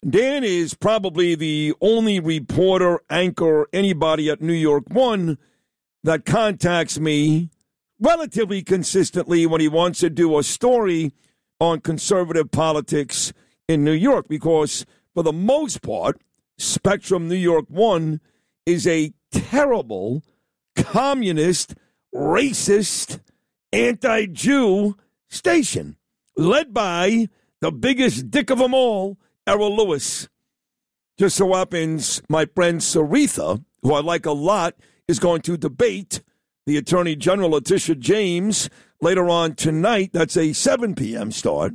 Dan is probably the only reporter, anchor, anybody at New York One that contacts me relatively consistently when he wants to do a story on conservative politics in New York, because for the most part, Spectrum New York One is a terrible, communist, racist, anti-Jew station led by the biggest dick of them all, Errol Louis. Just so happens my friend Saritha, who I like a lot, is going to debate the Attorney General Letitia James later on tonight. That's a 7 p.m. start.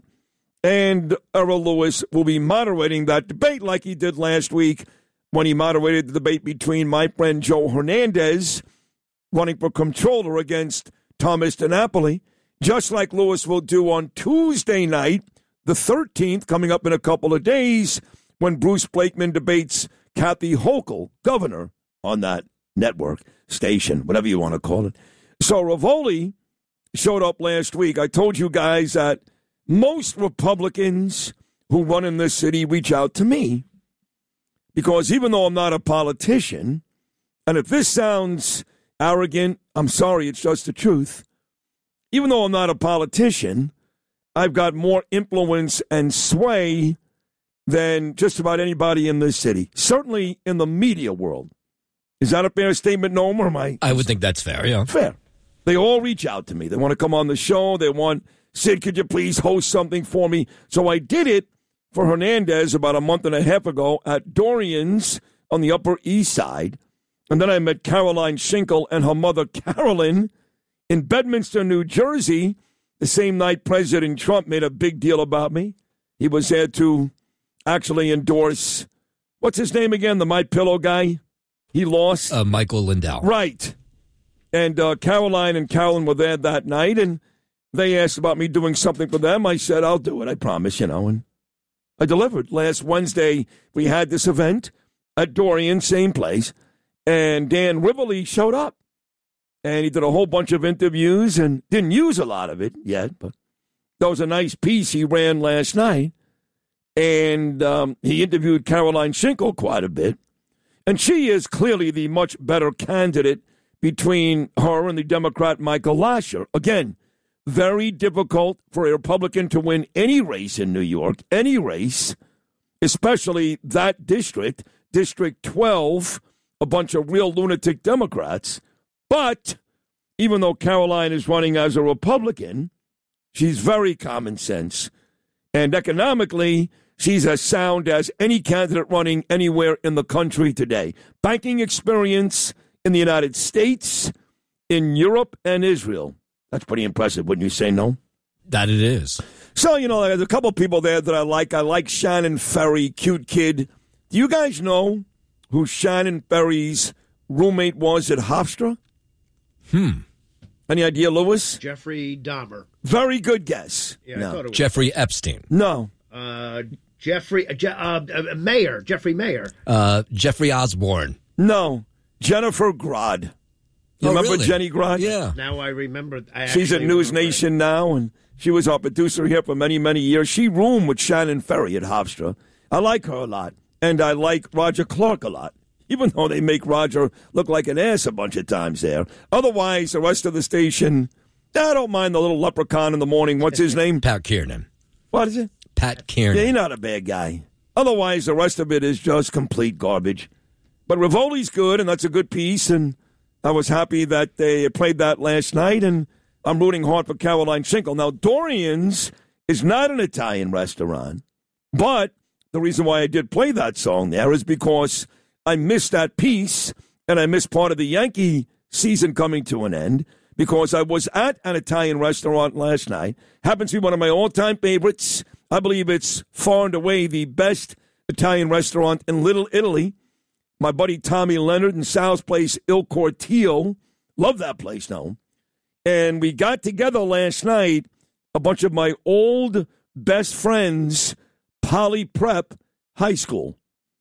And Errol Louis will be moderating that debate like he did last week when he moderated the debate between my friend Joe Hernandez, running for comptroller, against Thomas DiNapoli, just like Louis will do on Tuesday night, the 13th, coming up in a couple of days, when Bruce Blakeman debates Kathy Hochul, governor, on that network, station, whatever you want to call it. So Rivoli showed up last week. I told you guys that most Republicans who run in this city reach out to me because even though I'm not a politician, and if this sounds arrogant, I'm sorry, it's just the truth. Even though I'm not a politician, I've got more influence and sway than just about anybody in this city, certainly in the media world. Is that a fair statement, Noam, or am I? I would think that's fair, yeah. Fair. They all reach out to me. They want to come on the show. They want, Sid, could you please host something for me? So I did it for Hernandez about a month and a half ago at Dorian's on the Upper East Side. And then I met Caroline Schinkel and her mother, Carolyn, in Bedminster, New Jersey, the same night President Trump made a big deal about me. He was there to actually endorse, what's his name again, the My Pillow guy? He lost. Michael Lindell. Right. And Caroline and Carolyn were there that night, and they asked about me doing something for them. I said, I'll do it, I promise, and I delivered. Last Wednesday, we had this event at Dorian, same place, and Dan Rivoli showed up. And he did a whole bunch of interviews and didn't use a lot of it yet, but that was a nice piece he ran last night. And he interviewed Caroline Schinkel quite a bit. And she is clearly the much better candidate between her and the Democrat Michael Lasher. Again, very difficult for a Republican to win any race in New York, any race, especially that district, District 12, a bunch of real lunatic Democrats. But even though Caroline is running as a Republican, she's very common sense. And economically, she's as sound as any candidate running anywhere in the country today. Banking experience in the United States, in Europe, and Israel. That's pretty impressive, wouldn't you say, no? That it is. So, there's a couple people there that I like. I like Shannon Ferry, cute kid. Do you guys know who Shannon Ferry's roommate was at Hofstra? Any idea, Lewis? Jeffrey Dahmer. Very good guess. Yeah, I thought it was. Jeffrey Epstein. No. Jeffrey Mayer. Jeffrey Mayer. Jeffrey Osborne. No. Jennifer Grod. You remember really? Jenny Grod? Yeah. Now I remember. She's at News Nation now, and she was our producer here for many, many years. She roomed with Shannon Ferry at Hofstra. I like her a lot, and I like Roger Clark a lot, even though they make Roger look like an ass a bunch of times there. Otherwise, the rest of the station, I don't mind the little leprechaun in the morning. What's his name? Pat Kiernan. What is it? Pat Kiernan. Yeah, he's not a bad guy. Otherwise, the rest of it is just complete garbage. But Rivoli's good, and that's a good piece, and I was happy that they played that last night, and I'm rooting hard for Caroline Schinkel. Now, Dorian's is not an Italian restaurant, but the reason why I did play that song there is because I missed that piece, and I missed part of the Yankee season coming to an end, because I was at an Italian restaurant last night. Happens to be one of my all-time favorites. I believe it's far and away the best Italian restaurant in Little Italy. My buddy Tommy Leonard and Sal's place, Il Cortile. Love that place now. And we got together last night, a bunch of my old best friends, Poly Prep High School.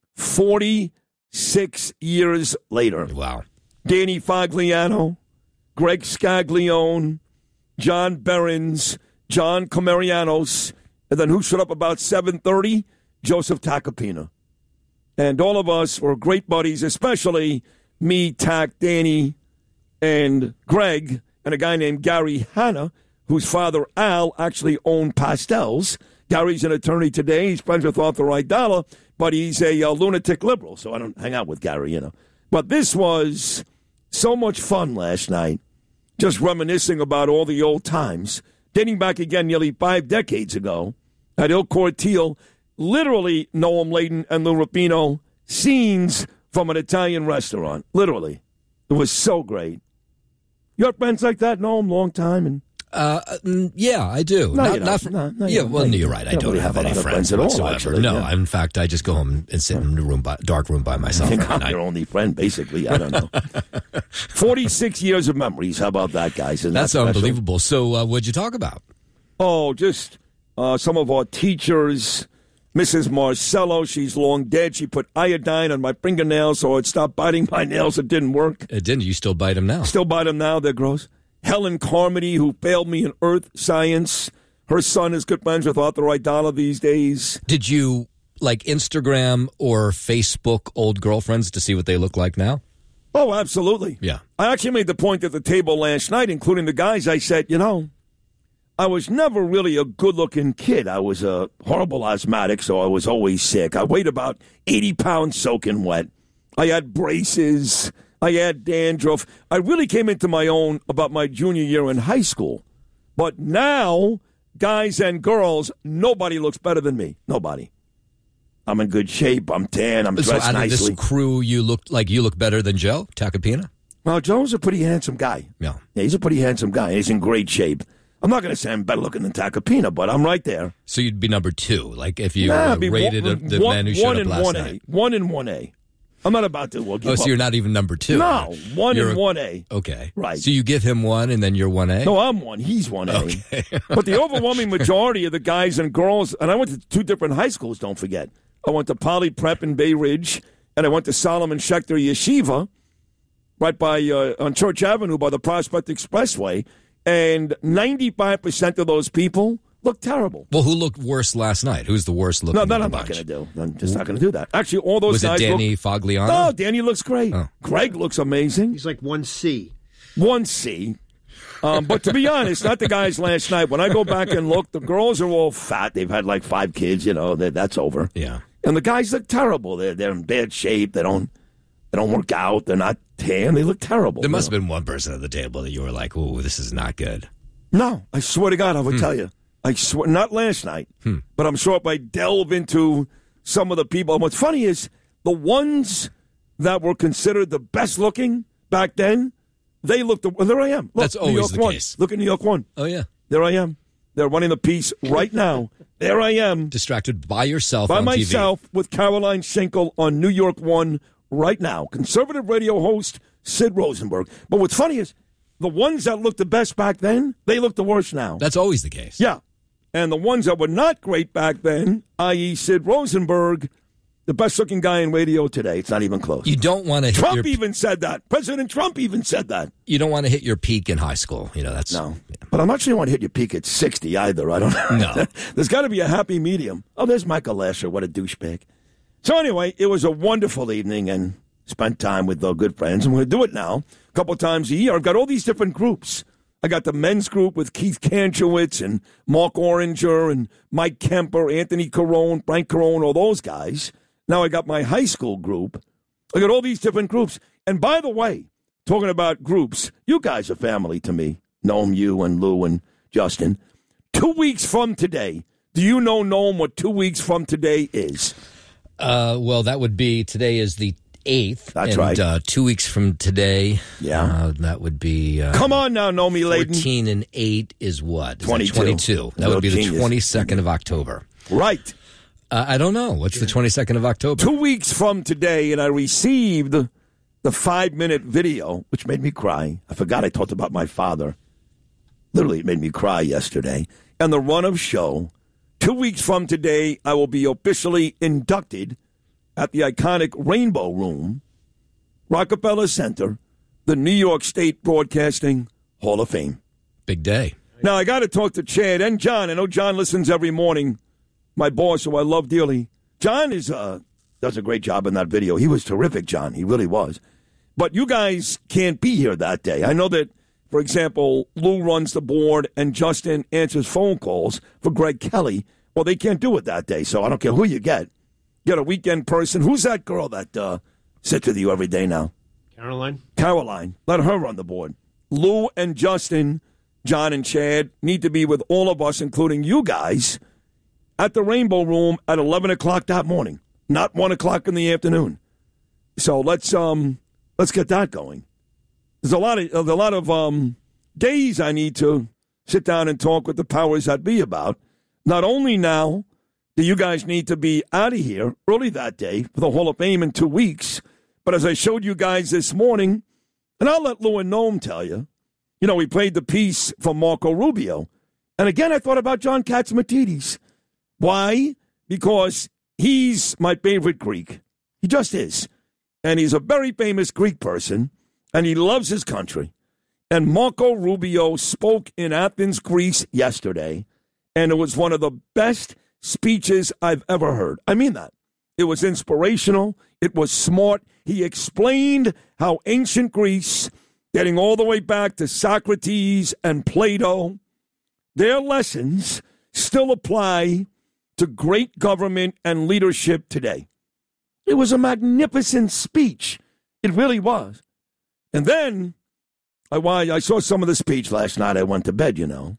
46 years later. Wow. Danny Fagliano, Greg Scaglione, John Behrens, John Comerianos, and then who showed up about 7:30? Joseph Tacopina. And all of us were great buddies, especially me, Tac, Danny, and Greg, and a guy named Gary Hanna, whose father, Al, actually owned Pastels. Gary's an attorney today. He's friends with Arthur Aidala, but he's a lunatic liberal, so I don't hang out with Gary, you know. But this was so much fun last night, just reminiscing about all the old times, dating back again nearly 5 decades ago at Il Cortile, literally Noam Layden and Lou Rapino, scenes from an Italian restaurant, literally. It was so great. You have friends like that, Noam, long time? And yeah, I do. No, you're right. I don't have any friends at all, whatsoever. actually. No, Yeah. In fact, I just go home and sit in a dark room by myself. I think every I'm night. your only friend, basically. I don't know. 46 years of memories. How about that, guys? Isn't That's that special? unbelievable. So what'd you talk about? Oh, just some of our teachers. Mrs. Marcello, she's long dead. She put iodine on my fingernails so I'd stop biting my nails. It didn't work. It didn't. You still bite him now. Still bite them now. They're gross. Helen Carmody, who failed me in earth science. Her son is good friends with Arthur Aidala these days. Did you like Instagram or Facebook old girlfriends to see what they look like now? Oh, absolutely. Yeah. I actually made the point at the table last night, including the guys. I said, I was never really a good-looking kid. I was a horrible asthmatic, so I was always sick. I weighed about 80 pounds soaking wet. I had braces. I had dandruff. I really came into my own about my junior year in high school. But now, guys and girls, nobody looks better than me. Nobody. I'm in good shape. I'm tan. I'm So dressed out of nicely. this crew, you look better than Joe Tacopina? Well, Joe's a pretty handsome guy. Yeah. He's a pretty handsome guy. He's in great shape. I'm not going to say I'm better looking than Tacopina, but I'm right there. So you'd be number 2, like if you I'd be rated the man who showed up last night. 1 and 1A. I'm not about to give up. So you're not even number 2. No, 1 You're and 1A. Okay. Right. So you give him 1 and then you're 1A? No, I'm 1. He's 1A. Okay. But the overwhelming majority of the guys and girls, and I went to 2 different high schools, don't forget. I went to Poly Prep in Bay Ridge, and I went to Solomon Schechter Yeshiva, right by on Church Avenue by the Prospect Expressway, and 95% of those people look terrible. Well, who looked worse last night? Who's the worst looking? No, that of I'm the not bunch? going to do. I'm just not going to do that. Actually, all those Was it guys Danny Fogliano? No, Danny looks great. Oh. Greg looks amazing. He's like 1C. 1C. But to be honest, not the guys last night. When I go back and look, the girls are all fat. They've had like 5 kids. That's over. Yeah. And the guys look terrible. They're in bad shape. They don't work out. They're not tan. They look terrible. There must have been one person at the table that you were like, "Ooh, this is not good." No, I swear to God, I would tell you. I swear, not last night, but I'm sure if I delve into some of the people. And what's funny is the ones that were considered the best looking back then, they looked. Well, there I am. Look, That's always New York the 1. case. Look at New York 1. Oh yeah. There I am. They're running the piece right now. There I am. Distracted by yourself By on myself with Caroline Schenkel on New York 1 right now. Conservative radio host Sid Rosenberg. But what's funny is the ones that looked the best back then, they look the worst now. That's always the case. Yeah. And the ones that were not great back then, i.e. Sid Rosenberg, the best-looking guy in radio today. It's not even close. You don't want to hit Trump even said that. President Trump even said that. You don't want to hit your peak in high school. That's No. But I'm not sure you want to hit your peak at 60 either. I don't know. No. There's got to be a happy medium. Oh, there's Michael Lasher. What a douchebag. So anyway, it was a wonderful evening and spent time with good friends. I'm going to do it now a couple times a year. I've got all these different groups. I got the men's group with Keith Kanchowitz and Mark Oranger and Mike Kemper, Anthony Carone, Frank Carone, all those guys. Now I got my high school group. I got all these different groups. And by the way, talking about groups, you guys are family to me. Noam, you and Lou and Justin. 2 weeks from today, do you know, Noam, what 2 weeks from today is? Well, that would be, today is the 8th. That's and, right. 2 weeks from today. Yeah. That would be. Come on now, Nomi Layden. 14 and 8 is what? Is 22. that 22. That would be the Genius. 22nd of October. Right. I don't know. What's the 22nd of October? 2 weeks from today, and I received the 5-minute video, which made me cry. I forgot I talked about my father. Literally, it made me cry yesterday. And the run of show. 2 weeks from today, I will be officially inducted at the iconic Rainbow Room, Rockefeller Center, the New York State Broadcasting Hall of Fame. Big day. Now, I got to talk to Chad and John. I know John listens every morning. My boss, who I love dearly. John does a great job in that video. He was terrific, John. He really was. But you guys can't be here that day. I know that, for example, Lou runs the board and Justin answers phone calls for Greg Kelly. Well, they can't do it that day, so I don't care who you get. Get a weekend person. Who's that girl that sits with you every day now? Caroline. Let her run the board. Lou and Justin, John and Chad need to be with all of us, including you guys, at the Rainbow Room at 11 o'clock that morning, not 1 o'clock in the afternoon. So let's get that going. There's a lot of days I need to sit down and talk with the powers that be about. Not only now do you guys need to be out of here early that day for the Hall of Fame in 2 weeks, but as I showed you guys this morning, and I'll let Lou and Noam tell you, we played the piece from Marco Rubio. And again, I thought about John Catsimatidis. Why? Because he's my favorite Greek. He just is. And he's a very famous Greek person, and he loves his country. And Marco Rubio spoke in Athens, Greece yesterday, and it was one of the best speeches I've ever heard. I mean that. It was inspirational. It was smart. He explained how ancient Greece, getting all the way back to Socrates and Plato, their lessons still apply to great government and leadership today. It was a magnificent speech. It really was. And then, I saw some of the speech last night. I went to bed,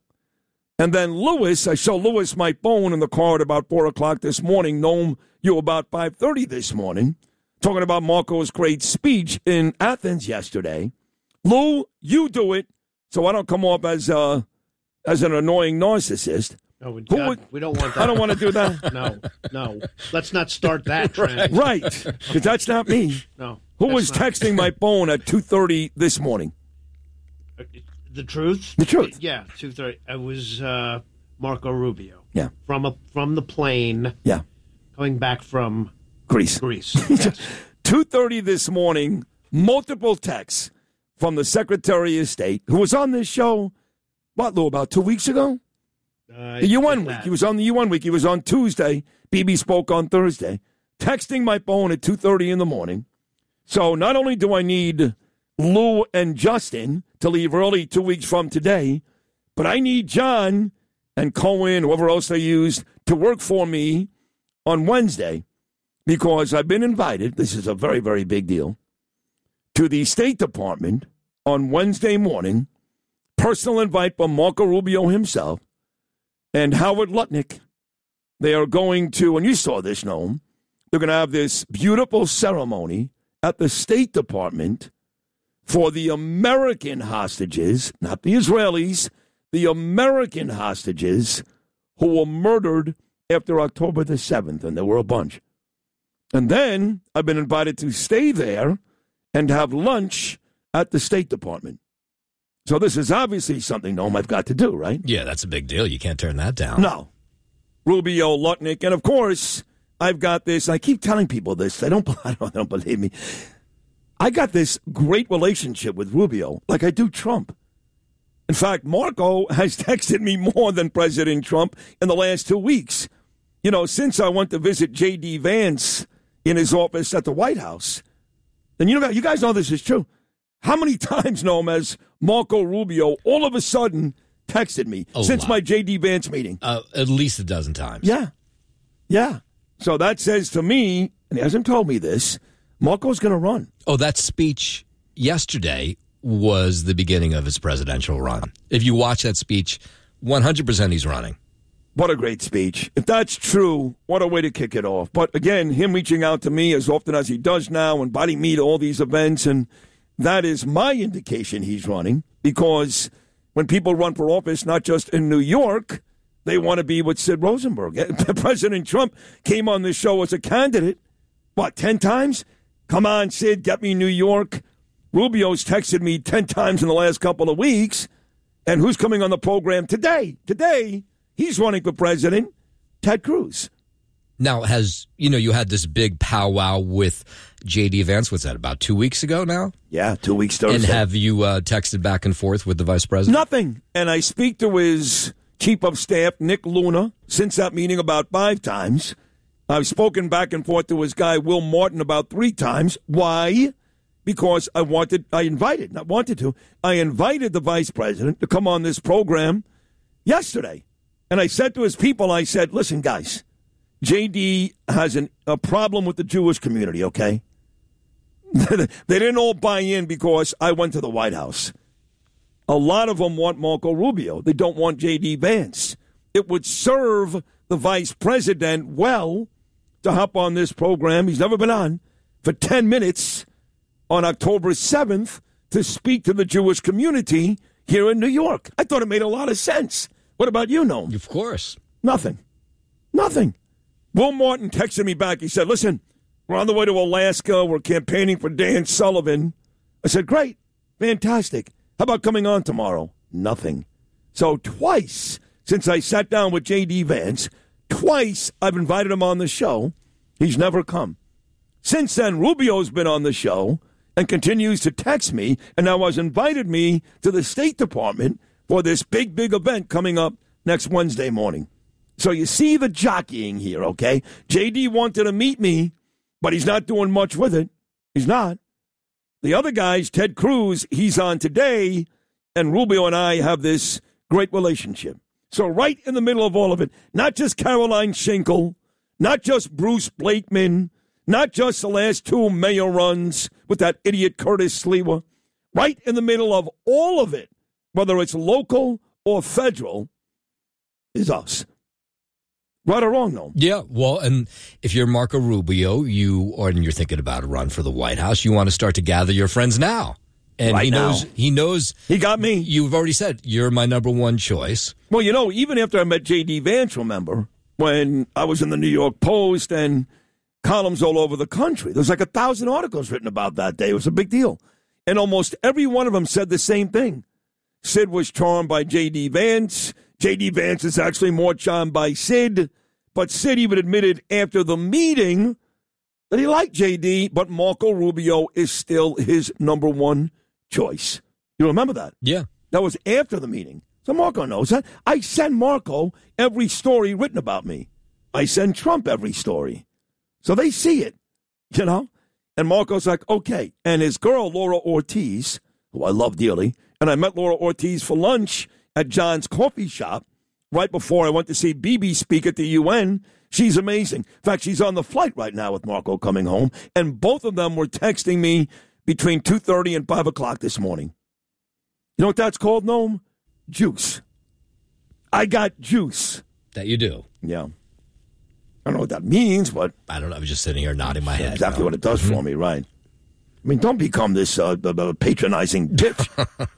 And then I showed Lewis my phone in the car at about 4 o'clock this morning. Noam, you about 5:30 this morning, talking about Marco's great speech in Athens yesterday. Lou, you do it so I don't come off as an annoying narcissist. No, we don't want that. I don't want to do that. No. Let's not start that trend. Right, because that's not me. No. Who was texting my phone at 2:30 this morning? The truth? The truth. Yeah, 2:30. It was Marco Rubio. Yeah. From the plane. Yeah. Coming back from Greece. Yes. 2:30 this morning, multiple texts from the Secretary of State, who was on this show, Lou, about 2 weeks ago? The UN week. He was on the UN week. He was on Tuesday. BB spoke on Thursday. Texting my phone at 2:30 in the morning. So not only do I need Lou and Justin to leave early 2 weeks from today, but I need John and Cohen, whoever else they used, to work for me on Wednesday because I've been invited, this is a very, very big deal, to the State Department on Wednesday morning, personal invite from Marco Rubio himself and Howard Lutnick. They are going to, and you saw this, Noam, they're going to have this beautiful ceremony at the State Department for the American hostages, not the Israelis, the American hostages who were murdered after October the 7th, and there were a bunch. And then I've been invited to stay there and have lunch at the State Department. So this is obviously something, Noam, I've got to do, right? Yeah, that's a big deal. You can't turn that down. No. Rubio, Lutnick, and of course, I've got this. I keep telling people this. They don't believe me. I got this great relationship with Rubio, like I do Trump. In fact, Marco has texted me more than President Trump in the last 2 weeks. Since I went to visit J.D. Vance in his office at the White House. And you guys know this is true. How many times, Noam, has Marco Rubio all of a sudden texted me since my J.D. Vance meeting? At least a dozen times. Yeah. So that says to me, and he hasn't told me this, Marco's going to run. Oh, that speech yesterday was the beginning of his presidential run. If you watch that speech, 100% he's running. What a great speech. If that's true, what a way to kick it off. But again, him reaching out to me as often as he does now, inviting me to all these events, and that is my indication he's running, because when people run for office, not just in New York, they want to be with Sid Rosenberg. President Trump came on this show as a candidate, 10 times? Come on, Sid, get me New York. Rubio's texted me 10 times in the last couple of weeks. And who's coming on the program today? Today, he's running for president, Ted Cruz. Now, you had this big powwow with J.D. Vance, what's that, about 2 weeks ago now? Yeah, 2 weeks Thursday. And have you texted back and forth with the vice president? Nothing. And I speak to his chief of staff, Nick Luna, since that meeting about 5 times. I've spoken back and forth to his guy, Will Martin, about 3 times. Why? Because I invited the vice president to come on this program yesterday. And I said to his people, I said, listen, guys, JD has a problem with the Jewish community, okay? They didn't all buy in because I went to the White House. A lot of them want Marco Rubio. They don't want JD Vance. It would serve the vice president well to hop on this program. He's never been on for 10 minutes on October 7th to speak to the Jewish community here in New York. I thought it made a lot of sense. What about you, Noam? Of course. Nothing. Will Martin texted me back. He said, listen, we're on the way to Alaska. We're campaigning for Dan Sullivan. I said, great. Fantastic. How about coming on tomorrow? Nothing. So twice since I sat down with J.D. Vance, twice I've invited him on the show. He's never come. Since then, Rubio's been on the show and continues to text me, and now has invited me to the State Department for this big event coming up next Wednesday morning. So you see the jockeying here, okay? J.D. wanted to meet me, but he's not doing much with it. He's not. The other guys, Ted Cruz, he's on today, and Rubio and I have this great relationship. So right in the middle of all of it, not just Caroline Schinkel, not just Bruce Blakeman, not just the last 2 mayor runs with that idiot Curtis Sliwa, right in the middle of all of it, whether it's local or federal, is us. Right or wrong, though? Yeah, well, and if you're Marco Rubio, and you're thinking about a run for the White House, you want to start to gather your friends now. And right he knows. He got me. You've already said you're my number one choice. Well, even after I met J.D. Vance, remember, when I was in the New York Post and columns all over the country, there's like 1,000 articles written about that day. It was a big deal. And almost every one of them said the same thing. Sid was charmed by J.D. Vance. J.D. Vance is actually more charmed by Sid. But Sid even admitted after the meeting that he liked J.D., but Marco Rubio is still his number one choice. You remember that? Yeah. That was after the meeting. So Marco knows that. I send Marco every story written about me. I send Trump every story. So they see it, And Marco's like, okay. And his girl, Laura Ortiz, who I love dearly, and I met Laura Ortiz for lunch at John's coffee shop right before I went to see Bibi speak at the UN. She's amazing. In fact, she's on the flight right now with Marco coming home, and both of them were texting me between 2:30 and 5 o'clock this morning. You know what that's called, Noam? Juice. I got juice. That you do. Yeah. I don't know what that means, but I don't know. I was just sitting here nodding my head. Exactly what it does for me, right? I mean, don't become this patronizing bitch.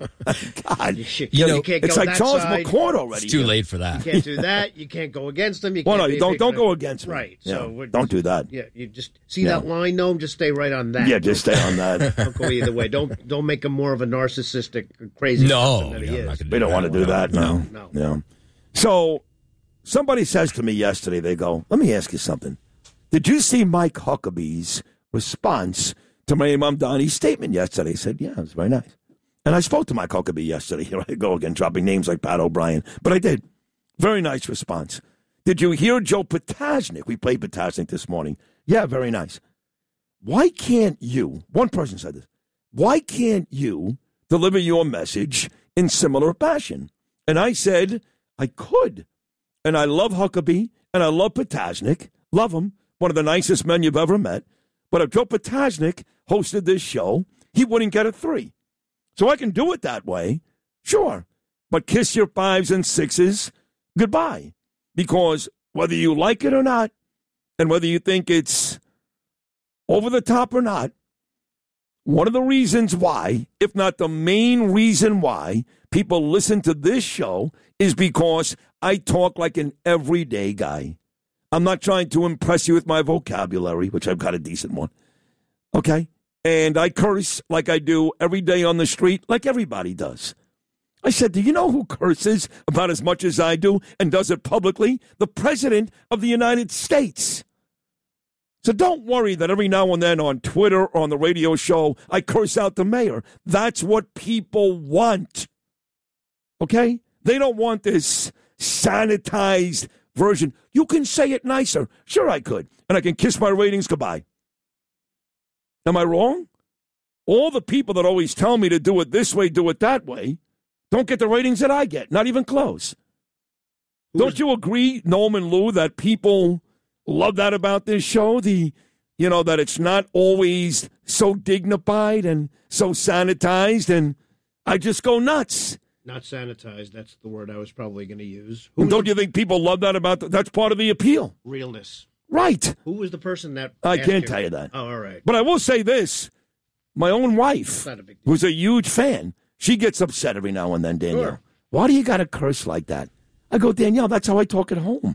God, you can't it's go like that Charles side. McCord already. It's too late for that. You can't do that. You can't go against them. You well, can't no, you don't go against me. Right. Yeah. So don't do that. Yeah, you just see that line, Noam. Just stay right on that. Yeah, just stay on that. Don't go either way. Don't make him more of a narcissistic, crazy. No, person than he is. We don't want to do that. No. Yeah. So somebody says to me yesterday, they go, "Let me ask you something. Did you see Mike Huckabee's response to Maryam Mamdani's statement yesterday?" He said, yeah, it was very nice. And I spoke to Mike Huckabee yesterday. Here I go again, dropping names like Pat O'Brien. But I did. Very nice response. Did you hear Joe Potasnik? We played Potasnik this morning. Yeah, very nice. Why can't you, one person said this, why can't you deliver your message in similar fashion? And I said, I could. And I love Huckabee, and I love Potasnik. Love him. One of the nicest men you've ever met. But if Joe Potasnik hosted this show, he wouldn't get a 3. So I can do it that way, sure. But kiss your 5s and 6s goodbye. Because whether you like it or not, and whether you think it's over the top or not, one of the reasons why, if not the main reason why, people listen to this show is because I talk like an everyday guy. I'm not trying to impress you with my vocabulary, which I've got a decent one. Okay? And I curse like I do every day on the street, like everybody does. I said, do you know who curses about as much as I do and does it publicly? The President of the United States. So don't worry that every now and then on Twitter or on the radio show, I curse out the mayor. That's what people want. Okay? They don't want this sanitized version. You can say it nicer. Sure, I could. And I can kiss my ratings goodbye. Am I wrong? All the people that always tell me to do it this way, do it that way, don't get the ratings that I get. Not even close. Don't you agree, Noam and Lou, that people love that about this show? That it's not always so dignified and so sanitized, and I just go nuts. Not sanitized. That's the word I was probably going to use. Don't you think people love that about that's part of the appeal? Realness. Right. Who was the person that... I can't tell you that. Oh, all right. But I will say this. My own wife, who's a huge fan, she gets upset every now and then, Danielle. Sure. Why do you got to curse like that? I go, Danielle, that's how I talk at home.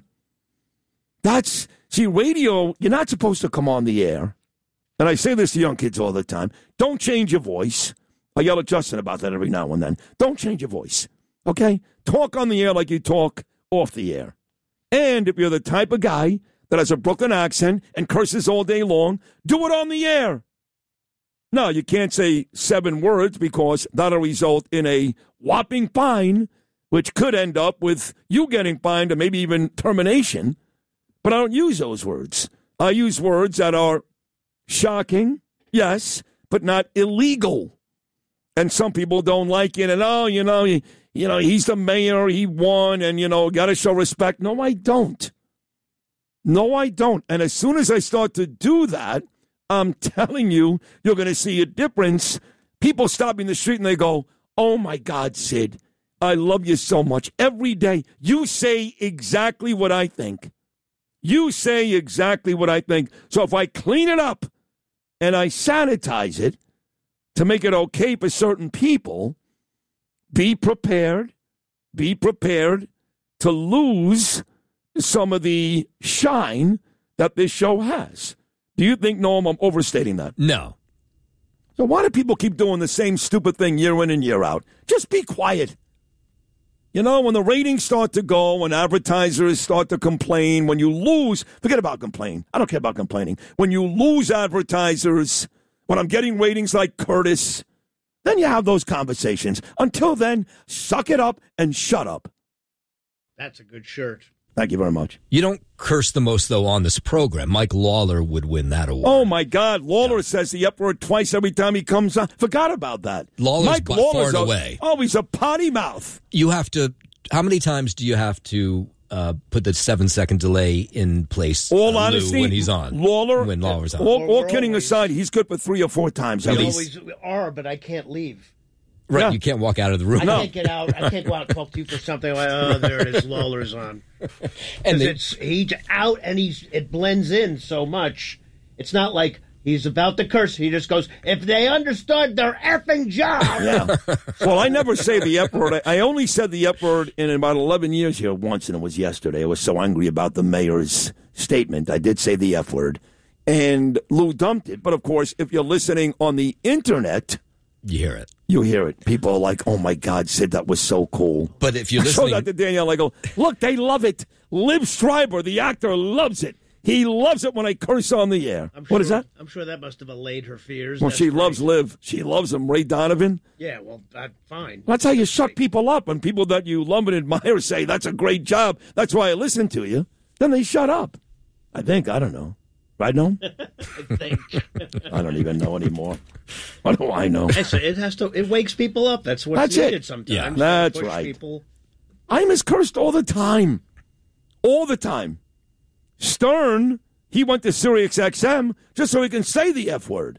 See, radio, you're not supposed to come on the air. And I say this to young kids all the time. Don't change your voice. I yell at Justin about that every now and then. Don't change your voice, okay? Talk on the air like you talk off the air. And if you're the type of guy that has a Brooklyn accent and curses all day long, do it on the air. No, you can't say 7 words because that'll result in a whopping fine, which could end up with you getting fined or maybe even termination. But I don't use those words. I use words that are shocking, yes, but not illegal. And some people don't like it. And, he's the mayor, he won, and, got to show respect. No, I don't. No, I don't. And as soon as I start to do that, I'm telling you, you're going to see a difference. People stop me in the street and they go, oh, my God, Sid, I love you so much. Every day, you say exactly what I think. You say exactly what I think. So if I clean it up and I sanitize it to make it okay for certain people, be prepared to lose some of the shine that this show has. Do you think, Noam, I'm overstating that? No. So why do people keep doing the same stupid thing year in and year out? Just be quiet. When the ratings start to go, when advertisers start to complain, when you lose, forget about complaining. I don't care about complaining. When you lose advertisers, when I'm getting ratings like Curtis, then you have those conversations. Until then, suck it up and shut up. That's a good shirt. Thank you very much. You don't curse the most, though, on this program. Mike Lawler would win that award. Oh, my God. Lawler says the F word twice every time he comes on. Forgot about that. Lawler's far and away. Oh, he's a potty mouth. You have to, how many times do you have to put the 7-second delay in place all honesty, when he's on? When Lawler's on. All kidding aside, he's good for 3 or 4 times. We always are, but I can't leave. Right, yeah. You can't walk out of the room. I can't get out. I can't go out and talk to you for something. Like, oh, there it is. Lawler's on. And he's out, and it blends in so much. It's not like he's about to curse. He just goes, if they understood their effing job. Yeah. Well, I never say the F word. I only said the F word in about 11 years here once, and it was yesterday. I was so angry about the mayor's statement. I did say the F word, and Lou dumped it. But, of course, if you're listening on the Internet, you hear it. You hear it. People are like, oh, my God, Sid, that was so cool. But if you're listening... I showed that to Danielle. I go, look, they love it. Liv Schreiber, the actor, loves it. He loves it when I curse on the air. What is that? I'm sure that must have allayed her fears. Well, she loves Liv. She loves him. Ray Donovan. Yeah, well, fine. That's how you shut people up. When people that you love and admire say, that's a great job, that's why I listen to you, then they shut up. I think. I don't know. Right, Noam? I think. I don't even know anymore. What do I know? It wakes people up. That's what's needed sometimes. Yeah, that's right. People. I'm as cursed all the time. All the time. Stern, he went to Sirius XM just so he can say the F word.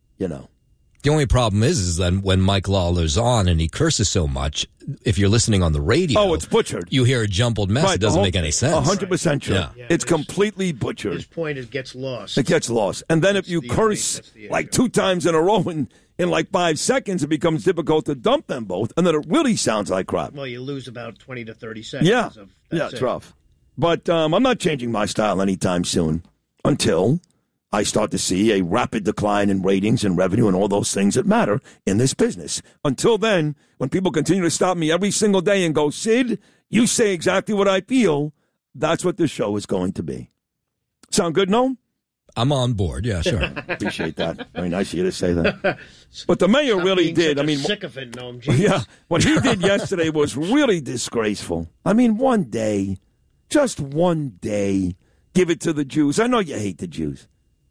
The only problem is that when Mike Lawler's on and he curses so much, if you're listening on the radio... Oh, it's butchered. You hear a jumbled mess. Right, it doesn't make any sense. 100% true. Yeah. It's completely butchered. His point, it gets lost. It gets lost. And then if you curse like 2 times in a row in like 5 seconds, it becomes difficult to dump them both, and then it really sounds like crap. Well, you lose about 20 to 30 seconds. Yeah, it's rough. But I'm not changing my style anytime soon until I start to see a rapid decline in ratings and revenue and all those things that matter in this business. Until then, when people continue to stop me every single day and go, Sid, you say exactly what I feel, that's what this show is going to be. Sound good, Noam? I'm on board. Yeah, sure. Appreciate that. Very nice of you to say that. But the mayor really did. I mean, sycophant, Noam. Yeah, what he did yesterday was really disgraceful. I mean, one day, Just one day. Give it to the Jews. I know you hate the Jews.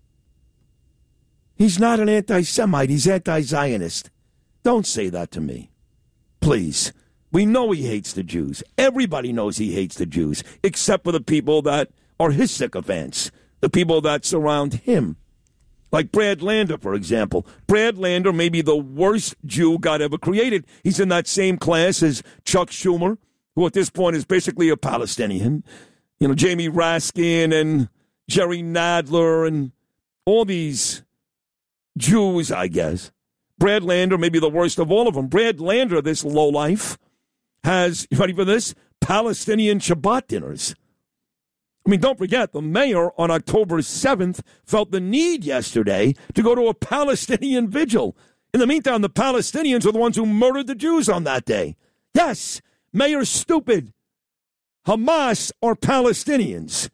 He's not an anti-Semite. He's anti-Zionist. Don't say that to me. Please. We know he hates the Jews. Everybody knows he hates the Jews, except for the people that are his sycophants, the people that surround him. Like Brad Lander, for example. Brad Lander may be the worst Jew God ever created. He's in that same class as Chuck Schumer, who at this point is basically a Palestinian. You know, Jamie Raskin and Jerry Nadler and all these Jews, I guess. Brad Lander may be the worst of all of them. Brad Lander, this lowlife, has, you ready for this? Palestinian Shabbat dinners. I mean, don't forget, the mayor on October 7th felt the need yesterday to go to a Palestinian vigil. In the meantime, the Palestinians are the ones who murdered the Jews on that day. Yes, Mayor's stupid. Hamas are Palestinians.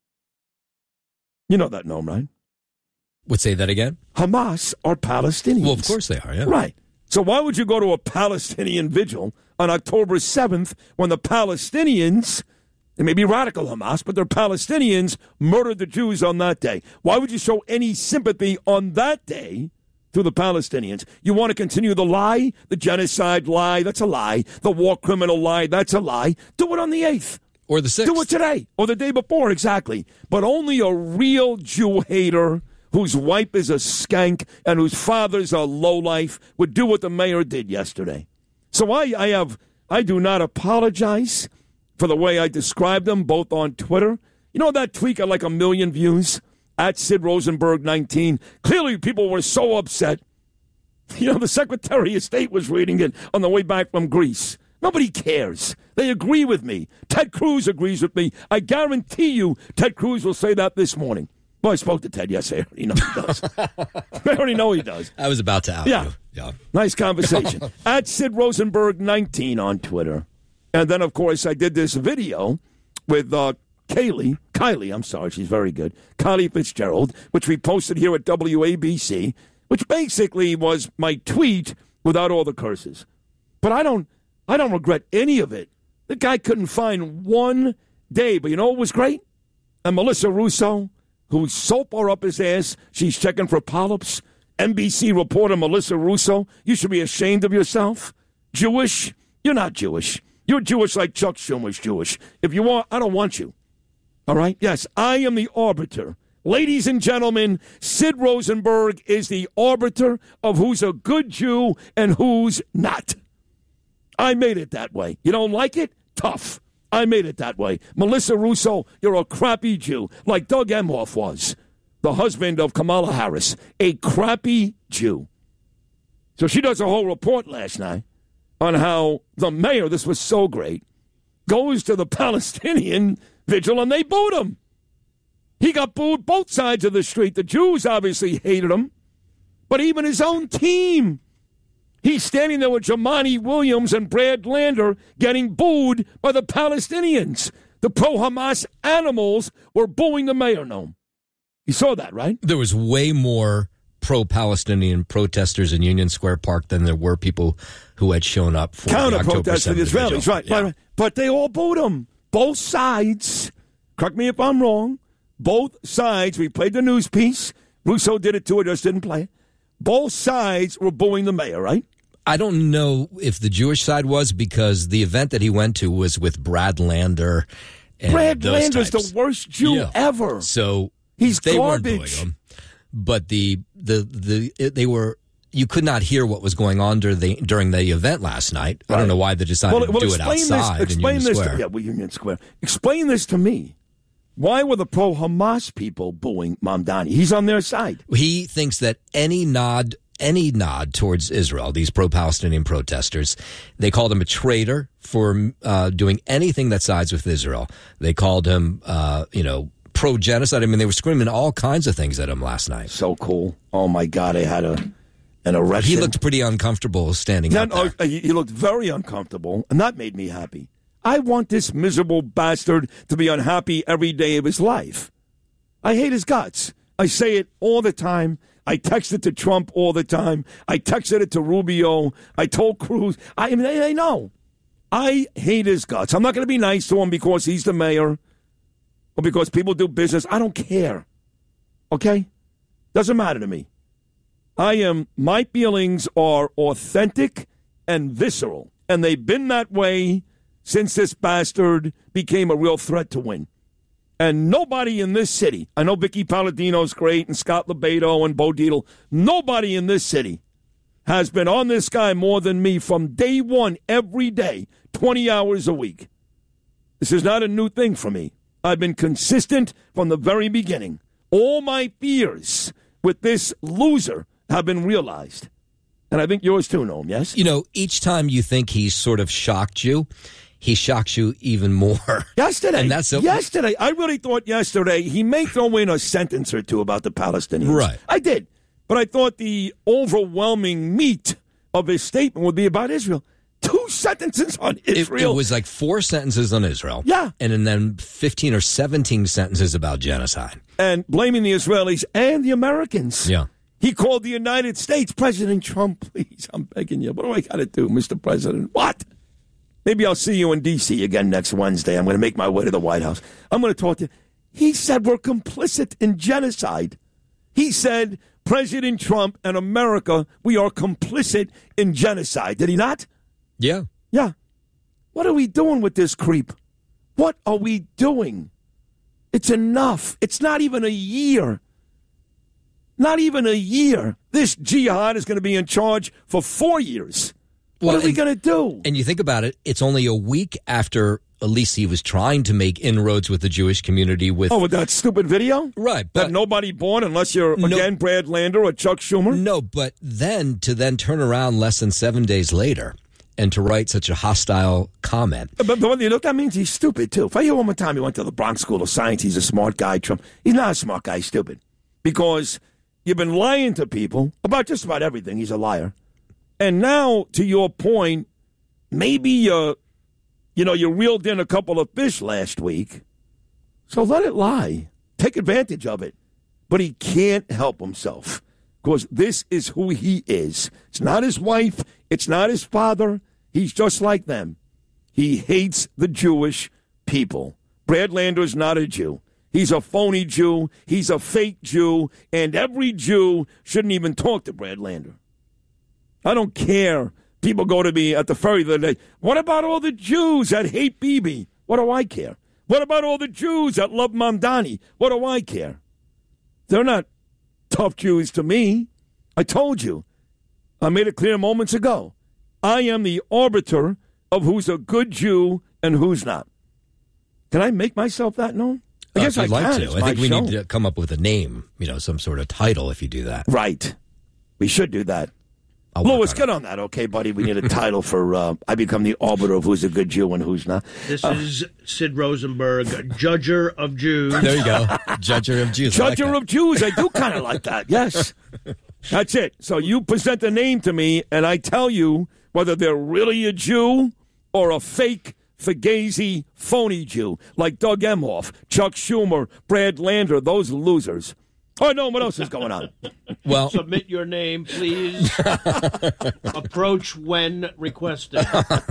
You know that, Noam, right? Would say that again? Hamas are Palestinians. Well, of course they are, yeah. Right. So why would you go to a Palestinian vigil on October 7th when the Palestinians, they may be radical Hamas, but they're Palestinians, murdered the Jews on that day? Why would you show any sympathy on that day to the Palestinians? You want to continue the lie, the genocide lie, that's a lie. The war criminal lie, that's a lie. Do it on the 8th. Or the 6th. Do it today. Or the day before, exactly. But only a real Jew hater whose wife is a skank and whose father's a lowlife would do what the mayor did yesterday. So I do not apologize for the way I described them, both on Twitter. You know that tweet got like 1 million views? At Sid Rosenberg 19. Clearly people were so upset. You know, the Secretary of State was reading it on the way back from Greece. Nobody cares. They agree with me. Ted Cruz agrees with me. I guarantee you Ted Cruz will say that this morning. Well, I spoke to Ted yesterday. I already know he does. I already know he does. I was about to out you. Yeah. Nice conversation. At Sid Rosenberg 19 on Twitter. And then, of course, I did this video with Kylie, I'm sorry, she's very good, Kylie Fitzgerald, which we posted here at WABC, which basically was my tweet without all the curses. But I don't regret any of it. The guy couldn't find one day, but you know what was great? And Melissa Russo, who soap her up his ass, she's checking for polyps. NBC reporter Melissa Russo, you should be ashamed of yourself. Jewish? You're not Jewish. You're Jewish like Chuck Schumer's Jewish. If you are, I don't want you. All right? Yes, I am the arbiter. Ladies and gentlemen, Sid Rosenberg is the arbiter of who's a good Jew and who's not. I made it that way. You don't like it? Tough. I made it that way. Melissa Russo, you're a crappy Jew, like Doug Emhoff was, the husband of Kamala Harris, a crappy Jew. So she does a whole report last night on how the mayor, this was so great, goes to the Palestinian vigil and they booed him. He got booed both sides of the street. The Jews obviously hated him, but even his own team. He's standing there with Jamani Williams and Brad Lander getting booed by the Palestinians. The pro-Hamas animals were booing the mayor, Noam. You saw that, right? There was way more pro-Palestinian protesters in Union Square Park than there were people who had shown up for the October 7th the Israelis, vigil. right, yeah. Right. But they all booed him. Both sides. Correct me if I'm wrong. Both sides. We played the news piece. Russo did it too. I just didn't play it. Both sides were booing the mayor, right? I don't know if the Jewish side was, because the event that he went to was with Brad Lander. And Brad those Lander's types. the worst Jew ever. So he's they garbage. weren't booing him. But they were. You could not hear what was going on during the event last night. Right. I don't know why they decided to do it outside in Union Square. Union Square. Explain this to me. Why were the pro-Hamas people booing Mamdani? He's on their side. He thinks that any nod towards Israel, these pro-Palestinian protesters, they called him a traitor for doing anything that sides with Israel. They called him, pro-genocide. I mean, they were screaming all kinds of things at him last night. So cool. Oh, my God. They had an erection. He looked pretty uncomfortable standing up there. He looked very uncomfortable, and that made me happy. I want this miserable bastard to be unhappy every day of his life. I hate his guts. I say it all the time. I text it to Trump all the time. I texted it to Rubio. I told Cruz. They know. I hate his guts. I'm not going to be nice to him because he's the mayor. or because people do business. I don't care. Okay? Doesn't matter to me. My feelings are authentic and visceral, and they've been that way since this bastard became a real threat to win. And nobody in this city, I know Vicky Palladino's great and Scott Lebedo and Bo Dietl, nobody in this city has been on this guy more than me from day one, every day, 20 hours a week. This is not a new thing for me. I've been consistent from the very beginning. All my fears with this loser have been realized. And I think yours too, Noam, yes? You know, each time you think he's sort of shocked you, he shocks you even more. Yesterday. And that's yesterday. I really thought yesterday he may throw in a sentence or two about the Palestinians. Right. I did. But I thought the overwhelming meat of his statement would be about Israel. 2 sentences on Israel. It was like 4 sentences on Israel. Yeah. And then 15 or 17 sentences about genocide. And blaming the Israelis and the Americans. Yeah. He called the United States, President Trump, please, I'm begging you. What do I got to do, Mr. President? What? Maybe I'll see you in D.C. again next Wednesday. I'm going to make my way to the White House. I'm going to talk to you. He said we're complicit in genocide. He said, President Trump and America, we are complicit in genocide. Did he not? Yeah. Yeah. What are we doing with this creep? What are we doing? It's enough. It's not even a year. Not even a year. This jihad is going to be in charge for 4 years. What are we going to do? And you think about it, it's only a week after at least he was trying to make inroads with the Jewish community with... Oh, with that stupid video? Right. But that nobody born unless you're, again, Brad Lander or Chuck Schumer? No, but then to turn around less than 7 days later and to write such a hostile comment. But you know, that means he's stupid, too. If I hear one more time he went to the Bronx School of Science, he's a smart guy, Trump. He's not a smart guy, he's stupid. Because you've been lying to people about just about everything. He's a liar. And now, to your point, maybe you reeled in a couple of fish last week. So let it lie. Take advantage of it. But he can't help himself because this is who he is. It's not his wife. It's not his father. He's just like them. He hates the Jewish people. Brad Lander's not a Jew. He's a phony Jew. He's a fake Jew. And every Jew shouldn't even talk to Brad Lander. I don't care. People go to me at the ferry the other day. What about all the Jews that hate Bibi? What do I care? What about all the Jews that love Mamdani? What do I care? They're not tough Jews to me. I told you. I made it clear moments ago. I am the arbiter of who's a good Jew and who's not. Can I make myself that known? I guess I'd like to. I think we need to come up with a name, some sort of title if you do that. Right. We should do that. Louis, get on that, okay, buddy? We need a title for I become the arbiter of who's a good Jew and who's not. This is Sid Rosenberg, Judger of Jews. There you go. Judger of Jews. Judger of Jews. I do kind of like that, yes. That's it. So you present a name to me, and I tell you whether they're really a Jew or a fake, fugazi, phony Jew, like Doug Emhoff, Chuck Schumer, Brad Lander, those losers. Oh, no, what else is going on? Well, submit your name, please. Approach when requested.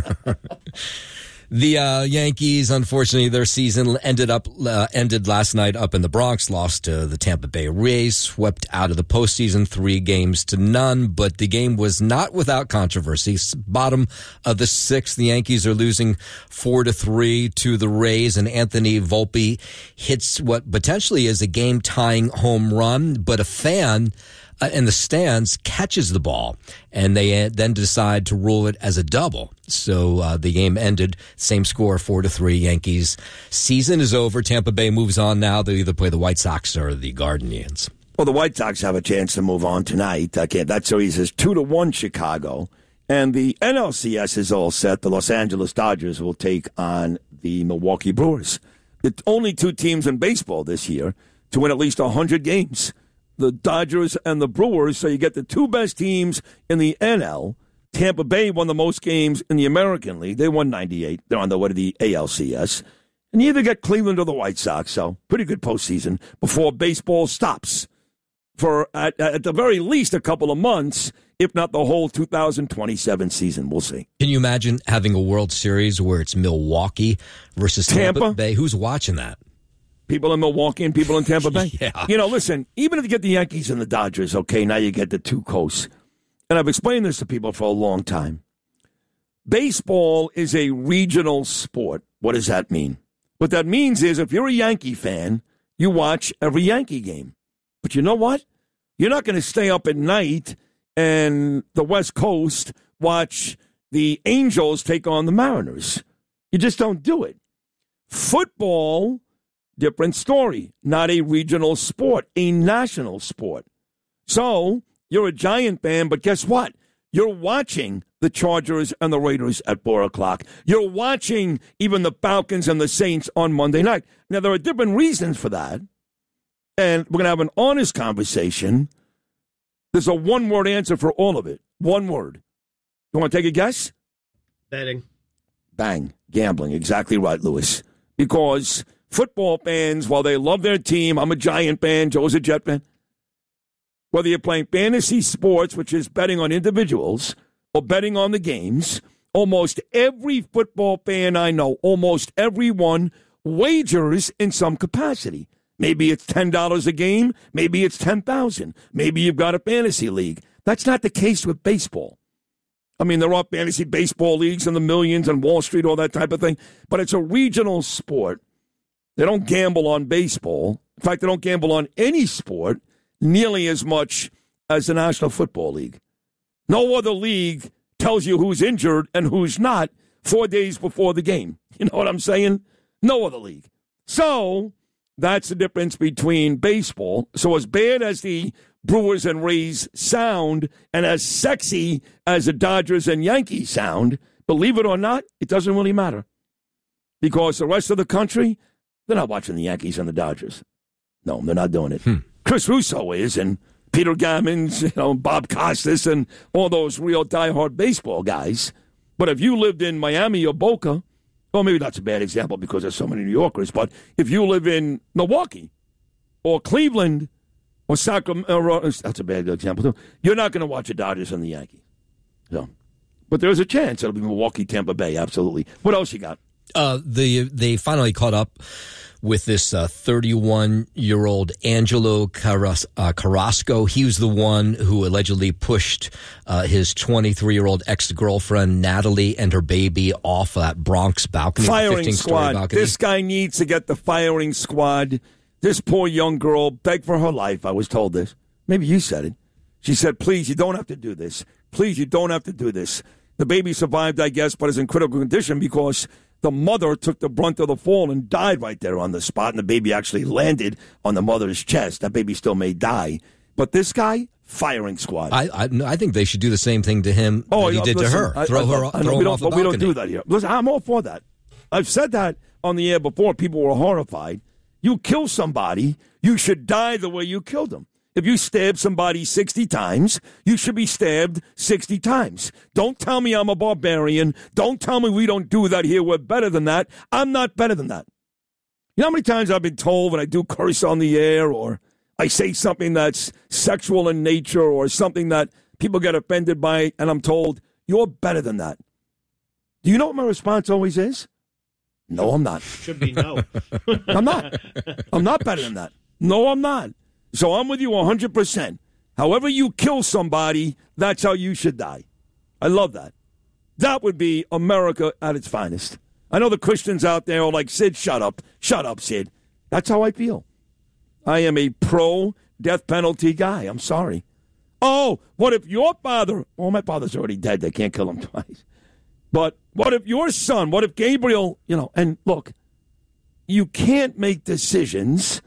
The Yankees, unfortunately, their season ended last night up in the Bronx, lost to the Tampa Bay Rays, swept out of the postseason 3-0. But the game was not without controversy. Bottom of the 6th, the Yankees are losing 4-3 to the Rays, and Anthony Volpe hits what potentially is a game-tying home run, but a fan in the stands catches the ball, and they then decide to rule it as a double. So the game ended, same score, 4-3 Yankees. Season is over. Tampa Bay moves on now. They either play the White Sox or the Guardians. Well, the White Sox have a chance to move on tonight. That series is 2-1 Chicago. And the NLCS is all set. The Los Angeles Dodgers will take on the Milwaukee Brewers. It's only 2 teams in baseball this year to win at least 100 games. The Dodgers and the Brewers, so you get the 2 best teams in the NL. Tampa Bay won the most games in the American League. They won 98. They're on the way to the ALCS. And you either get Cleveland or the White Sox, so pretty good postseason before baseball stops for, at the very least, a couple of months, if not the whole 2027 season. We'll see. Can you imagine having a World Series where it's Milwaukee versus Tampa Bay? Who's watching that? People in Milwaukee and people in Tampa Bay. Yeah. You know, listen, even if you get the Yankees and the Dodgers, okay, now you get the two coasts. And I've explained this to people for a long time. Baseball is a regional sport. What does that mean? What that means is if you're a Yankee fan, you watch every Yankee game. But you know what? You're not going to stay up at night and the West Coast watch the Angels take on the Mariners. You just don't do it. Football, different story. Not a regional sport, a national sport. So you're a Giant fan, but guess what? You're watching the Chargers and the Raiders at 4 o'clock. You're watching even the Falcons and the Saints on Monday night. Now, there are different reasons for that, and we're going to have an honest conversation. There's a one-word answer for all of it. One word. You want to take a guess? Betting. Bang. Gambling. Exactly right, Lewis. Because football fans, while they love their team, I'm a Giant fan, Joe's a Jet fan, whether you're playing fantasy sports, which is betting on individuals, or betting on the games, almost every football fan I know, almost everyone, wagers in some capacity. Maybe it's $10 a game. Maybe it's $10,000. Maybe you've got a fantasy league. That's not the case with baseball. I mean, there are fantasy baseball leagues in the millions and Wall Street, all that type of thing, but it's a regional sport. They don't gamble on baseball. In fact, they don't gamble on any sport nearly as much as the National Football League. No other league tells you who's injured and who's not 4 days before the game. You know what I'm saying? No other league. So that's the difference between baseball. So as bad as the Brewers and Rays sound and as sexy as the Dodgers and Yankees sound, believe it or not, it doesn't really matter. Because the rest of the country, they're not watching the Yankees and the Dodgers. No, they're not doing it. Chris Russo is, and Peter Gammons, Bob Costas, and all those real diehard baseball guys. But if you lived in Miami or Boca, well, maybe that's a bad example because there's so many New Yorkers, but if you live in Milwaukee or Cleveland or Sacramento, that's a bad example too, you're not going to watch the Dodgers and the Yankees. So, but there's a chance it'll be Milwaukee, Tampa Bay, absolutely. What else you got? They finally caught up with this 31-year-old Angelo Carrasco. He was the one who allegedly pushed his 23-year-old ex-girlfriend, Natalie, and her baby off that Bronx balcony. Firing squad. Balcony. This guy needs to get the firing squad. This poor young girl begged for her life. I was told this. Maybe you said it. She said, please, you don't have to do this. Please, you don't have to do this. The baby survived, I guess, but is in critical condition because the mother took the brunt of the fall and died right there on the spot, and the baby actually landed on the mother's chest. That baby still may die. But this guy, firing squad. I think they should do the same thing to him that he did to her. Throw him off the balcony. We don't do that here. Listen, I'm all for that. I've said that on the air before. People were horrified. You kill somebody, you should die the way you killed them. If you stab somebody 60 times, you should be stabbed 60 times. Don't tell me I'm a barbarian. Don't tell me we don't do that here. We're better than that. I'm not better than that. You know how many times I've been told when I do curse on the air or I say something that's sexual in nature or something that people get offended by, and I'm told, you're better than that. Do you know what my response always is? No, I'm not. Should be no. I'm not. I'm not better than that. No, I'm not. So I'm with you 100%. However you kill somebody, that's how you should die. I love that. That would be America at its finest. I know the Christians out there are like, Sid, shut up. Shut up, Sid. That's how I feel. I am a pro-death penalty guy. I'm sorry. Oh, what if your father... Well, my father's already dead. They can't kill him twice. But what if your son, what if Gabriel, and look, you can't make decisions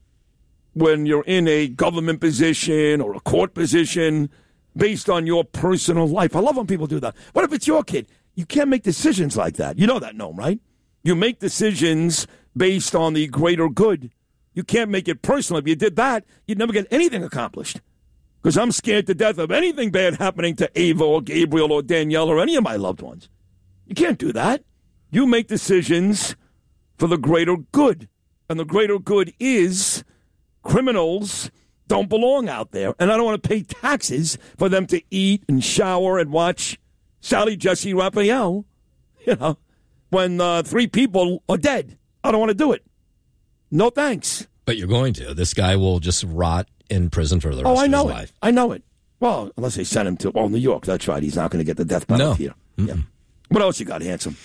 when you're in a government position or a court position based on your personal life. I love when people do that. What if it's your kid? You can't make decisions like that. You know that, Noam, right? You make decisions based on the greater good. You can't make it personal. If you did that, you'd never get anything accomplished. Because I'm scared to death of anything bad happening to Ava or Gabriel or Danielle or any of my loved ones. You can't do that. You make decisions for the greater good. And the greater good is criminals don't belong out there. And I don't want to pay taxes for them to eat and shower and watch Sally Jesse Raphael, when 3 people are dead. I don't want to do it. No thanks. But you're going to. This guy will just rot in prison for the rest I of know his it. life. I know it. Well, unless they send him to New York. That's right. He's not going to get the death penalty here. Yeah. What else you got, handsome?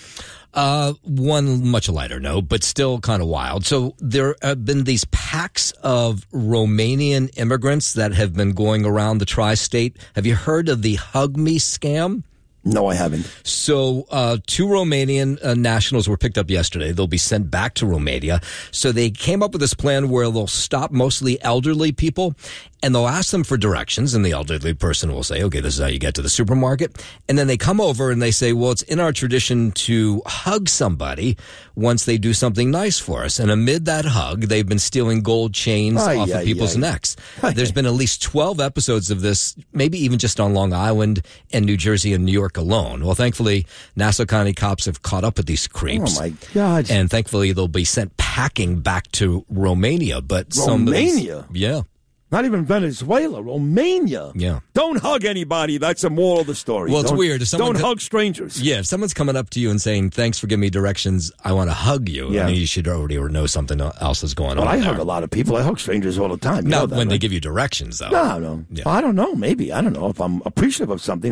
One much lighter note, but still kind of wild. So there have been these packs of Romanian immigrants that have been going around the tri-state. Have you heard of the Hug Me scam? No, I haven't. So 2 Romanian nationals were picked up yesterday. They'll be sent back to Romania. So they came up with this plan where they'll stop mostly elderly people and they'll ask them for directions. And the elderly person will say, okay, this is how you get to the supermarket. And then they come over and they say, well, it's in our tradition to hug somebody once they do something nice for us. And amid that hug, they've been stealing gold chains off of people's necks. There's been at least 12 episodes of this, maybe even just on Long Island and New Jersey and New York alone. Well, thankfully, Nassau County cops have caught up with these creeps. Oh, my God. And thankfully, they'll be sent packing back to Romania. But Romania? Yeah. Not even Venezuela, Romania. Yeah. Don't hug anybody. That's the moral of the story. Well, it's weird. If don't hug strangers. Yeah, if someone's coming up to you and saying, thanks for giving me directions, I want to hug you, I mean, you should already know something else is going on. I hug a lot of people. I hug strangers all the time. You Not know that, when right? they give you directions, though. No. Yeah. Well, I don't know. Maybe. I don't know. If I'm appreciative of something,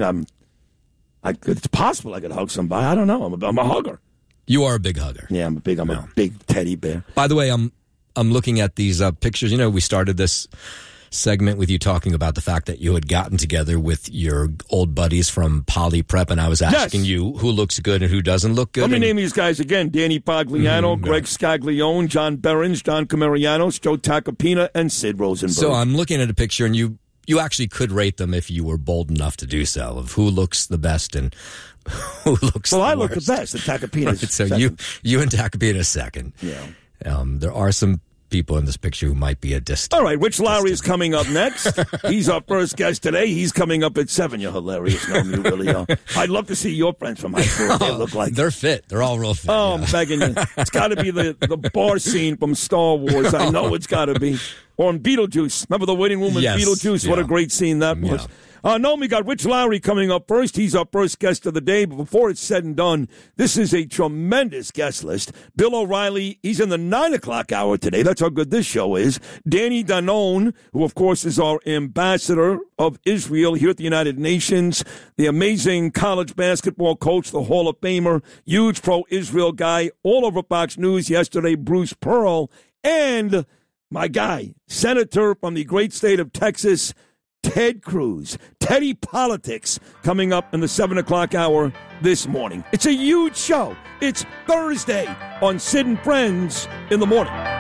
it's possible I could hug somebody. I don't know. I'm a hugger. You are a big hugger. Yeah, I'm a big teddy bear. By the way, I'm looking at these pictures. You know, we started this segment with you talking about the fact that you had gotten together with your old buddies from Poly Prep, and I was asking you who looks good and who doesn't look good. Let me name these guys again. Danny Pagliano, Greg Scaglione, John Behrens, John Camarianos, Joe Tacopina, and Sid Rosenberg. So I'm looking at a picture, and you actually could rate them if you were bold enough to do so, of who looks the best and who looks the worst. Well, I look the best. The Tacopina's right, so second. you and Tacopina second. Yeah. There are some people in this picture who might be a distance. All right, Rich Lowry is coming up next. He's our first guest today. He's coming up at 7. You're hilarious. No, you really are. I'd love to see your friends from high school. What they look like. They're fit. They're all real fit. Oh, I'm begging you. It's got to be the bar scene from Star Wars. I know it's got to be. Or in Beetlejuice. Remember the waiting room in Beetlejuice? Yeah. What a great scene that was. Yeah. No, we got Rich Lowry coming up first. He's our first guest of the day. But before it's said and done, this is a tremendous guest list. Bill O'Reilly, he's in the 9 o'clock hour today. That's how good this show is. Danny Danon, who, of course, is our ambassador of Israel here at the United Nations. The amazing college basketball coach, the Hall of Famer, huge pro-Israel guy, all over Fox News yesterday, Bruce Pearl. And my guy, senator from the great state of Texas, Ted Cruz. Teddy Politics coming up in the 7 o'clock hour this morning. It's a huge show. It's Thursday on Sid and Friends in the Morning.